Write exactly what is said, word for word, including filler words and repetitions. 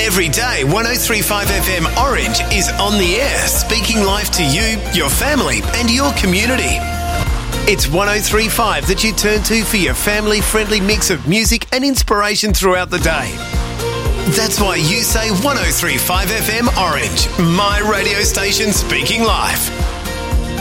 Every day, one oh three point five F M Orange is on the air, speaking life to you, your family and your community. It's one oh three point five that you turn to for your family-friendly mix of music and inspiration throughout the day. That's why you say one oh three point five F M Orange, my radio station speaking life.